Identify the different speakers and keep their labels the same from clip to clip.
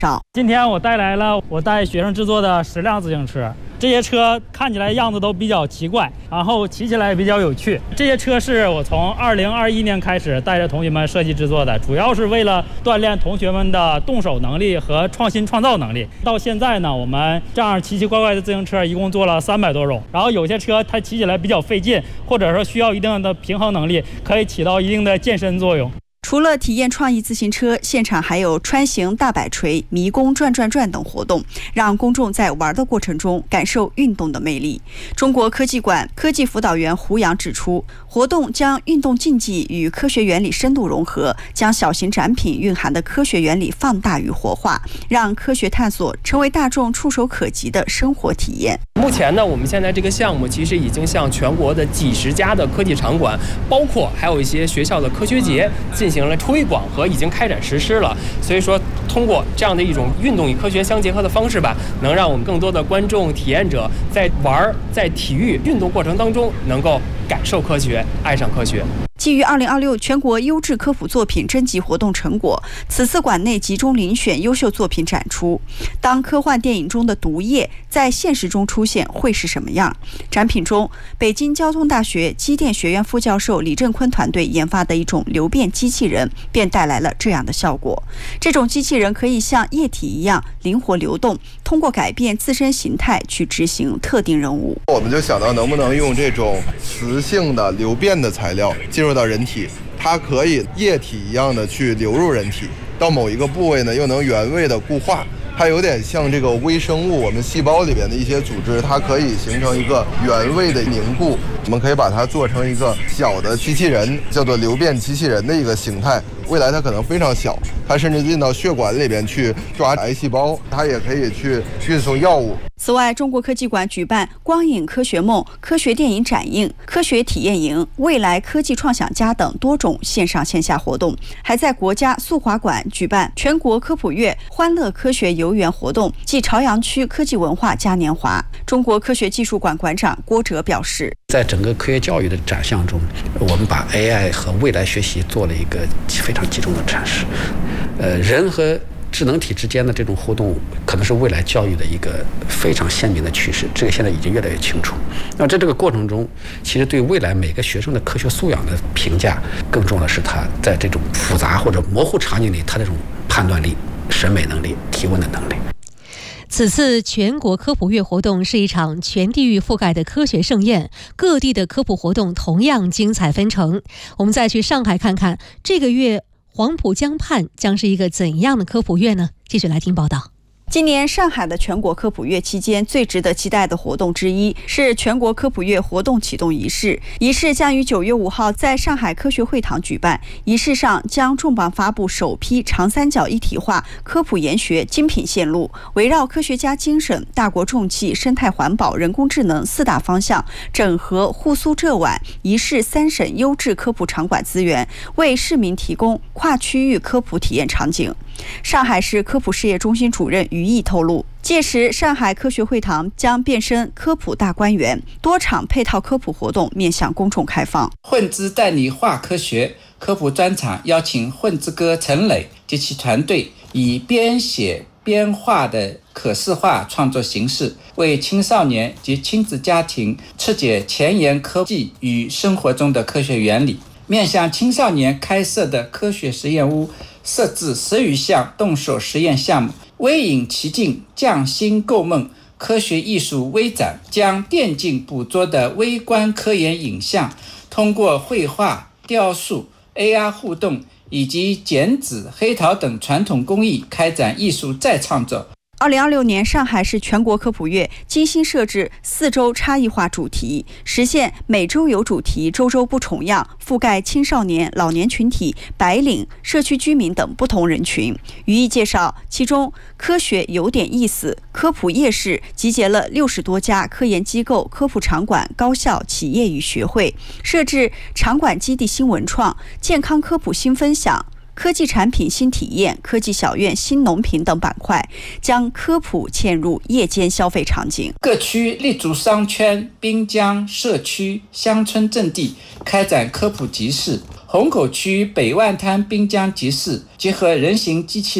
Speaker 1: 今天我带来了我带学生制作的10辆自行车，这些车看起来样子都比较奇怪，然后骑起来也比较有趣。这些车是我从2021年开始带着同学们设计制作的，主要是为了锻炼同学们的动手能力和创新创造能力。到现在呢，我们这样奇奇怪怪的自行车一共做了300多种，然后有些车它骑起来比较费劲，或者说需要一定的平衡能力，可以起到一定的健身作用。
Speaker 2: 除了体验创意自行车，现场还有穿行大摆锤、迷宫转转转等活动，让公众在玩的过程中感受运动的魅力。中国科技馆科技辅导员胡杨指出，活动将运动竞技与科学原理深度融合，将小型展品蕴含的科学原理放大与活化，让科学探索成为大众触手可及的生活体验。
Speaker 3: 目前呢，我们现在这个项目其实已经向全国的几十家的科技场馆，包括还有一些学校的科学节进行了推广和已经开展实施了。所以说，通过这样的一种运动与科学相结合的方式吧，能让我们更多的观众体验者在在体育运动过程当中能够感受科学，爱上科学。
Speaker 2: 基于2026全国优质科普作品征集活动成果，此次馆内集中遴选优秀作品展出。当科幻电影中的毒液在现实中出现会是什么样？展品中，北京交通大学机电学院副教授李振坤团队研发的一种流变机器人便带来了这样的效果。这种机器人可以像液体一样灵活流动，通过改变自身形态去执行特定任务。
Speaker 4: 我们就想到能不能用这种磁性的流变的材料进入到人体，它可以液体一样的去流入人体，到某一个部位呢又能原位的固化。它有点像这个微生物，我们细胞里边的一些组织，它可以形成一个原位的凝固。我们可以把它做成一个小的机器人，叫做流变机器人的一个形态。未来它可能非常小，它甚至进到血管里边去抓癌细胞，它也可以去运送药物。
Speaker 2: 此外，中国科技馆举办光影科学梦、科学电影展映、科学体验营、未来科技创想家等多种线上线下活动，还在国家速滑馆举办全国科普月欢乐科学游园活动暨朝阳区科技文化嘉年华。中国科学技术馆馆长郭哲表示，
Speaker 5: 在整个科学教育的展项中，我们把 AI 和未来学习做了一个非常集中的阐释。人和智能体之间的这种互动，可能是未来教育的一个非常鲜明的趋势，这个现在已经越来越清楚。那在这个过程中，其实对未来每个学生的科学素养的评价，更重要的是他在这种复杂或者模糊场景里，他这种判断力、审美能力、提问的能力。
Speaker 6: 此次全国科普月活动是一场全地域覆盖的科学盛宴，各地的科普活动同样精彩纷呈。我们再去上海看看，这个月黄浦江畔将是一个怎样的科普月呢？继续来听报道。
Speaker 2: 今年上海的全国科普月期间，最值得期待的活动之一是全国科普月活动启动仪式。仪式将于9月5号在上海科学会堂举办。仪式上将重磅发布首批长三角一体化科普研学精品线路，围绕科学家精神、大国重器、生态环保、人工智能4大方向，整合沪苏浙皖一市3省优质科普场馆资源，为市民提供跨区域科普体验场景。上海市科普事业中心主任于毅透露，届时上海科学会堂将变身科普大观园，多场配套科普活动面向公众开放。
Speaker 7: 混之带你话科学科普专场邀请混之哥陈磊及其团队，以边写边画的可视化创作形式，为青少年及亲子家庭拆解前沿科技与生活中的科学原理。面向青少年开设的科学实验屋，设置10余项动手实验项目，微影奇境，匠心构梦，科学艺术微展，将电竞捕捉的微观科研影像，通过绘画、雕塑、AR 互动以及剪纸、黑陶等传统工艺，开展艺术再创作。
Speaker 2: 2026年上海市全国科普月精心设置4周差异化主题，实现每周有主题、周周不重样，覆盖青少年、老年群体、白领、社区居民等不同人群。于毅介绍，其中科学有点意思科普夜市集结了60多家科研机构、科普场馆、高校、企业与学会，设置场馆基地新文创、健康科普新分享、科技产品新体验、科技小院新农品等板块，将科普嵌入夜间消费场景。
Speaker 7: 各区立足商圈、滨江、社区、乡村阵地，开展科普集市。虹口区北万滩滨江集市结合人形机器人、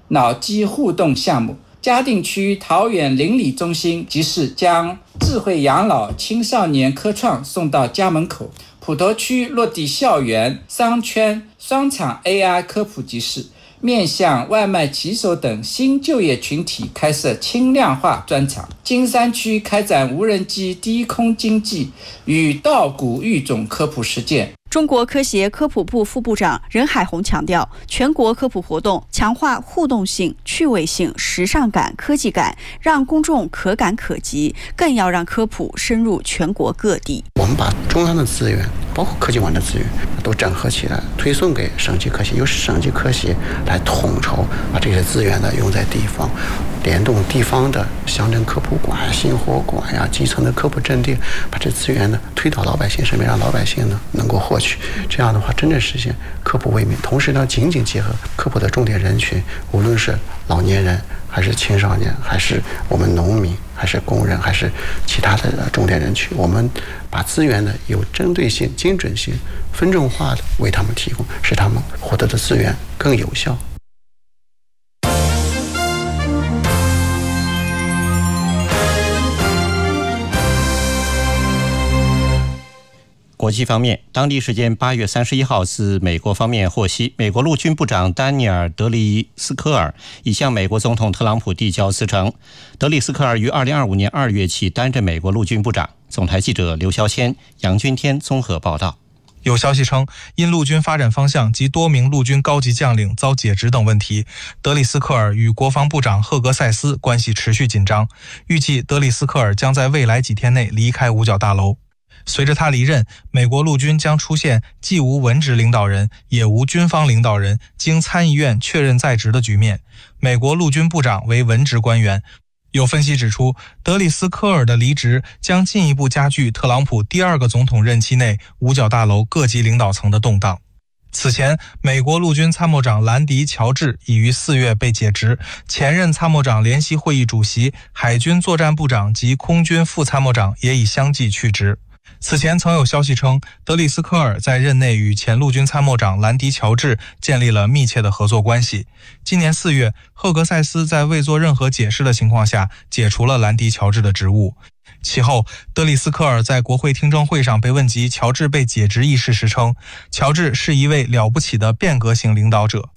Speaker 7: 脑机互动项目。嘉定区桃园邻里中心即是将智慧养老青少年科创送到家门口。普陀区落地校园、商圈、商场 AI 科普集市，面向外卖骑手等新就业群体开设轻量化专场。金山区开展无人机低空经济与稻谷育种科普实践。
Speaker 2: 中国科协科普部副部长任海红强调，全国科普活动强化互动性、趣味性、时尚感、科技感，让公众可感可及，更要让科普深入全国各地。
Speaker 5: 我们把中央的资源，包括科技馆的资源都整合起来，推送给省级科协，由省级科协来统筹，把这些资源呢用在地方，联动地方的乡镇科普馆、信活馆呀、基层的科普阵地，把这资源呢推到老百姓身边，让老百姓呢能够获取。这样的话，真正实现科普为民。同时呢，紧紧结合科普的重点人群，无论是老年人，还是青少年，还是我们农民，还是工人，还是其他的重点人群，我们把资源呢有针对性、精准性、分众化的为他们提供，使他们获得的资源更有效。
Speaker 8: 国际方面，当地时间8月31号，自美国方面获悉，美国陆军部长丹尼尔·德里斯科尔已向美国总统特朗普递交辞呈。德里斯科尔于2025年2月起担任美国陆军部长。总台记者刘霄谦、杨君天综合报道。
Speaker 9: 有消息称，因陆军发展方向及多名陆军高级将领遭解职等问题，德里斯科尔与国防部长赫格塞斯关系持续紧张。预计德里斯科尔将在未来几天内离开五角大楼。随着他离任，美国陆军将出现既无文职领导人，也无军方领导人经参议院确认在职的局面。美国陆军部长为文职官员。有分析指出，德里斯科尔的离职将进一步加剧特朗普第二个总统任期内五角大楼各级领导层的动荡。此前，美国陆军参谋长兰迪·乔治已于4月被解职，前任参谋长联席会议主席、海军作战部长及空军副参谋长也已相继去职。此前曾有消息称，德里斯科尔在任内与前陆军参谋长兰迪·乔治建立了密切的合作关系。今年4月，赫格塞斯在未做任何解释的情况下解除了兰迪·乔治的职务。其后，德里斯科尔在国会听证会上被问及乔治被解职一事时称，乔治是一位了不起的变革型领导者。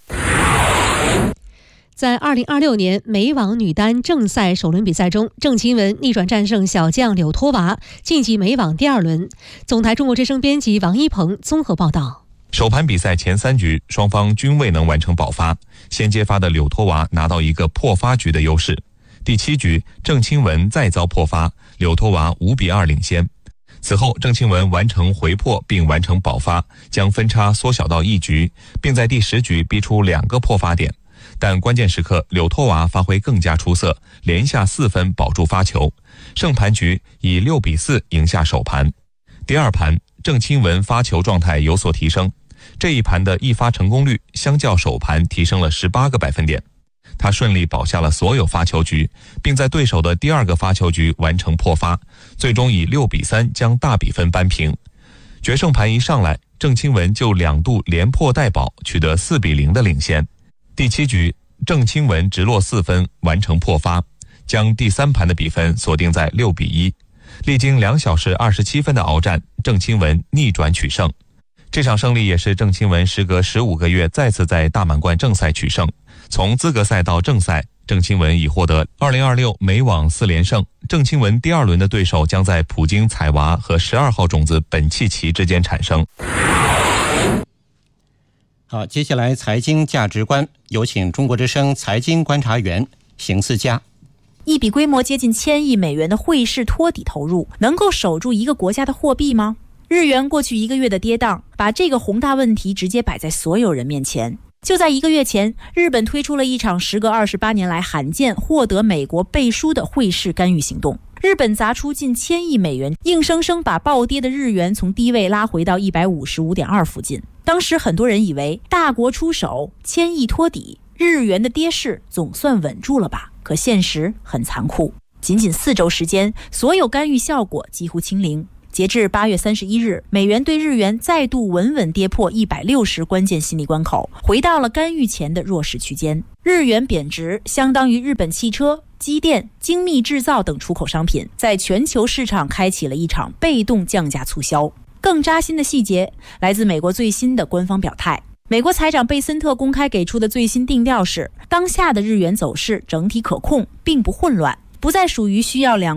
Speaker 6: 在2026年美网女单正赛首轮比赛中，郑钦文逆转战胜小将柳托娃，晋级美网第2轮。总台中国之声编辑王一鹏综合报道。
Speaker 10: 首盘比赛前3局，双方均未能完成保发，先接发的柳托娃拿到一个破发局的优势。第7局，郑钦文再遭破发，柳托娃5比2领先。此后，郑钦文完成回破并完成保发，将分差缩小到1局，并在第10局逼出2个破发点。但关键时刻，柳托娃发挥更加出色，连下4分保住发球，胜盘局以6比4赢下首盘。第2盘，郑钦文发球状态有所提升，这一盘的一发成功率相较首盘提升了18个百分点。他顺利保下了所有发球局，并在对手的第2个发球局完成破发，最终以6比3将大比分扳平。决胜盘一上来，郑钦文就2度连破带保，取得4比0的领先。第7局，郑钦文直落4分完成破发，将第3盘的比分锁定在6比1。历经2小时27分的鏖战，郑钦文逆转取胜。这场胜利也是郑钦文时隔15个月再次在大满贯正赛取胜。从资格赛到正赛，郑钦文已获得2026美网4连胜。郑钦文第2轮的对手将在普京采娃和12号种子本契奇之间产生。
Speaker 8: 好，接下来财经价值观，有请中国之声财经观察员邢思佳。
Speaker 11: 一笔规模接近1000亿美元的汇市托底投入，能够守住一个国家的货币吗？日元过去1个月的跌宕，把这个宏大问题直接摆在所有人面前。就在1个月前，日本推出了一场时隔28年来罕见获得美国背书的汇市干预行动。日本砸出近1000亿美元，硬生生把暴跌的日元从低位拉回到155.2附近。当时很多人以为大国出手，1000亿托底，日元的跌势总算稳住了吧？可现实很残酷，仅4周时间，所有干预效果几乎清零。 截至8月31日，美元对日元再度稳稳跌破160关键心理关口，回到了干预前的弱势区间。日元贬值相当于日本汽车、机电、精密制造等出口商品在全球市场开启了一场被动降价促销。更扎心的细节来自美国最新的官方表态。美国财长贝森特公开给出的最新定调是，当下的日元走势整体可控，并不混乱，不再属于需要